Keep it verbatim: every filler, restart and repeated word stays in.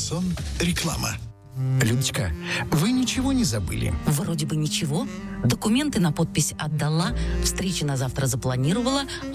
Шансон. Реклама. Людочка, вы ничего не забыли? Вроде бы ничего. Документы на подпись отдала, встречи на завтра запланировала,